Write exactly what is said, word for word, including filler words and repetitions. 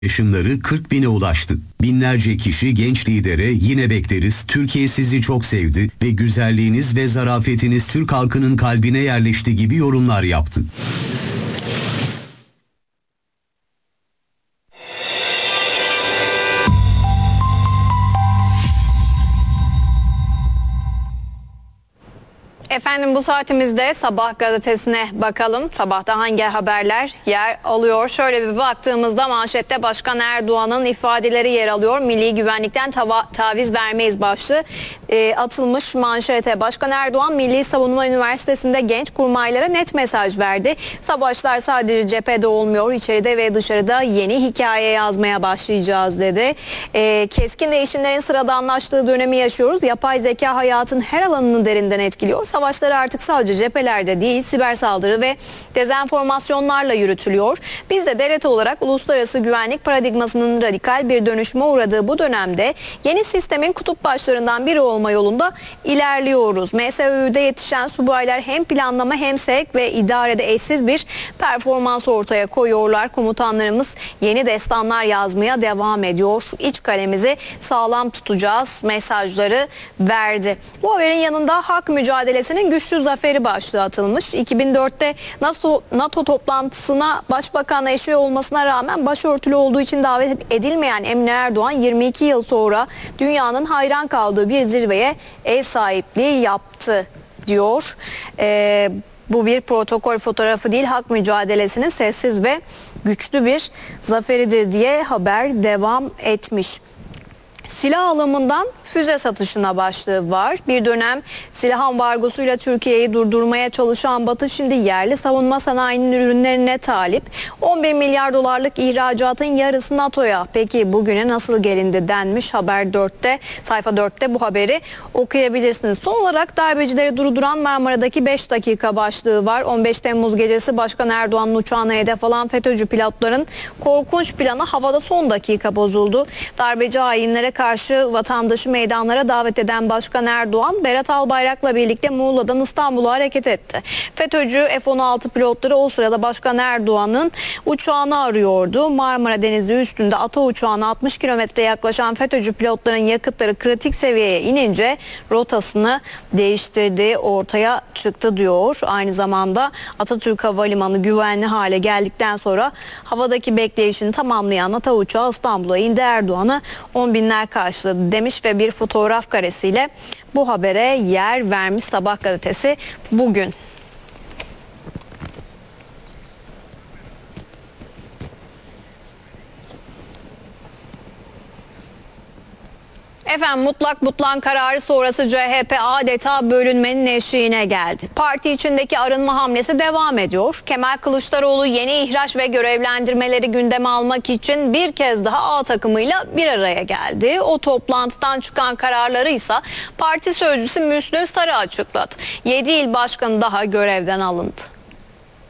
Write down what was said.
Yaşımları kırk bine ulaştı. Binlerce kişi genç lidere yine bekleriz, Türkiye sizi çok sevdi ve güzelliğiniz ve zarafetiniz Türk halkının kalbine yerleşti gibi yorumlar yaptı. Efendim bu saatimizde Sabah gazetesine bakalım. Sabahta hangi haberler yer alıyor? Şöyle bir baktığımızda manşette Başkan Erdoğan'ın ifadeleri yer alıyor. Milli güvenlikten tava, taviz vermeyiz başlığı e, atılmış manşete. Başkan Erdoğan Milli Savunma Üniversitesi'nde genç kurmaylara net mesaj verdi. Savaşlar sadece cephede olmuyor, içeride ve dışarıda yeni hikaye yazmaya başlayacağız dedi. E, keskin değişimlerin sıradanlaştığı dönemi yaşıyoruz. Yapay zeka hayatın her alanını derinden etkiliyor. Savaşları artık sadece cephelerde değil, siber saldırı ve dezenformasyonlarla yürütülüyor. Biz de devlet olarak uluslararası güvenlik paradigmasının radikal bir dönüşüme uğradığı bu dönemde yeni sistemin kutup başlarından biri olma yolunda ilerliyoruz. M S Ö'de yetişen subaylar hem planlama hem sevk ve idarede eşsiz bir performans ortaya koyuyorlar. Komutanlarımız yeni destanlar yazmaya devam ediyor. İç kalemizi sağlam tutacağız mesajları verdi. Bu haberin yanında hak mücadelesi güçlü zaferi başlığı atılmış. iki bin dörtte NATO, NATO toplantısına başbakanla eşi olmasına rağmen başörtülü olduğu için davet edilmeyen Emine Erdoğan yirmi iki yıl sonra dünyanın hayran kaldığı bir zirveye ev sahipliği yaptı diyor. Ee, bu bir protokol fotoğrafı değil, hak mücadelesinin sessiz ve güçlü bir zaferidir diye haber devam etmiş. Silah alımından füze satışına başlığı var. Bir dönem silah ambargosuyla Türkiye'yi durdurmaya çalışan Batı şimdi yerli savunma sanayinin ürünlerine talip. on bir milyar dolarlık ihracatın yarısı NATO'ya. Peki bugüne nasıl gelindi denmiş haber dörtte, sayfa dörtte bu haberi okuyabilirsiniz. Son olarak darbecileri durduran Marmara'daki beş dakika başlığı var. on beş Temmuz gecesi Başkan Erdoğan'ın uçağına hedef alan FETÖ'cü pilotların korkunç planı havada son dakika bozuldu. Darbeci hainlere karşı vatandaşı meydanlara davet eden Başkan Erdoğan, Berat Albayrak'la birlikte Muğla'dan İstanbul'a hareket etti. FETÖ'cü F on altı pilotları o sırada Başkan Erdoğan'ın uçağını arıyordu. Marmara Denizi üstünde ata uçağına altmış kilometre yaklaşan FETÖ'cü pilotların yakıtları kritik seviyeye inince rotasını değiştirdiği ortaya çıktı diyor. Aynı zamanda Atatürk Havalimanı güvenli hale geldikten sonra havadaki bekleyişini tamamlayan ata uçağı İstanbul'a indi. Erdoğan'ı on binler karşıladı demiş ve bir fotoğraf karesiyle bu habere yer vermiş Sabah gazetesi bugün. Efendim mutlak butlan kararı sonrası C H P adeta bölünmenin eşiğine geldi. Parti içindeki arınma hamlesi devam ediyor. Kemal Kılıçdaroğlu yeni ihraç ve görevlendirmeleri gündeme almak için bir kez daha A takımıyla bir araya geldi. O toplantıdan çıkan kararları ise parti sözcüsü Müslüm Sarı açıkladı. yedi il başkanı daha görevden alındı.